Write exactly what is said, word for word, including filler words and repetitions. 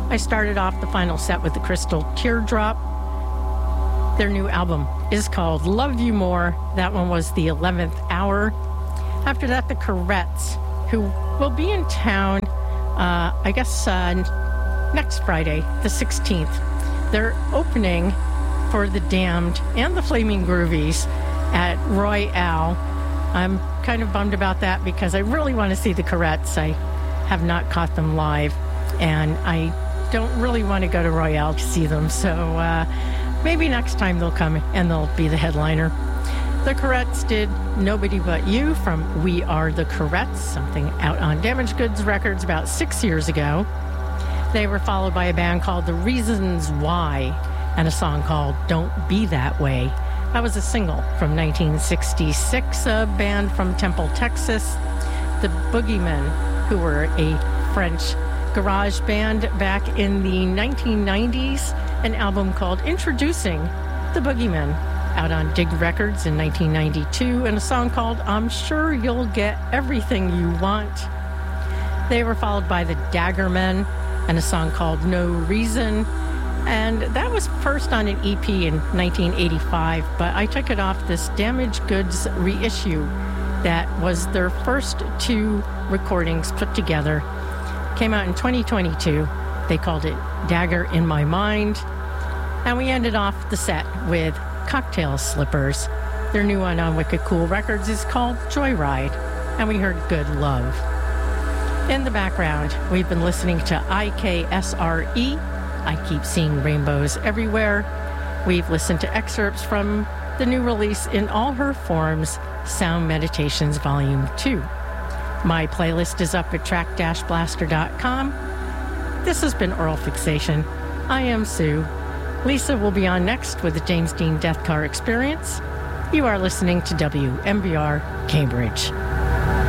I started off the final set with the Crystal Teardrop. Their new album is called Love You More. That one was the eleventh hour. After that, the Courettes, who will be in town, uh, I guess, uh, next Friday, the sixteenth. They're opening for the Damned and the Flaming Groovies at Royale. I'm kind of bummed about that because I really want to see the Courettes. I have not caught them live, and I don't really want to go to Royale to see them, so uh, maybe next time they'll come and they'll be the headliner. The Courettes did Nobody But You from We Are the Courettes, something out on Damaged Goods Records about six years ago. They were followed by a band called The Reasons Why and a song called Don't Be That Way. That was a single from nineteen sixty-six, a band from Temple, Texas. The Boogeymen, who were a French garage band back in the nineteen nineties, an album called Introducing the Boogeymen, out on Dig Records in nineteen ninety-two, and a song called I'm Sure You'll Get Everything You Want. They were followed by the Daggermen and a song called No Reason, and that was first on an E P in nineteen eighty-five, but I took it off this Damaged Goods reissue that was their first two recordings put together. Came out in twenty twenty-two. They called it Dagger in My Mind. And we ended off the set with Cocktail Slippers. Their new one on Wicked Cool Records is called Joyride. And we heard Good Love. In the background, we've been listening to I K S R E. I Keep Seeing Rainbows Everywhere. We've listened to excerpts from the new release in all her forms, Sound Meditations Volume two. My playlist is up at track dash blaster dot com. This has been Oral Fixation. I am Sue. Lisa will be on next with the James Dean Death Car Experience. You are listening to W M B R Cambridge.